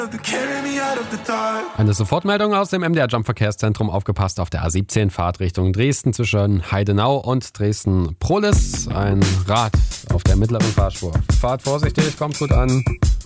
Eine Sofortmeldung aus dem MDR Jump Verkehrszentrum. Aufgepasst auf der A17 Fahrt Richtung Dresden zwischen Heidenau und Dresden-Prohlis. Ein Rad auf der mittleren Fahrspur. Fahrt vorsichtig, kommt gut an.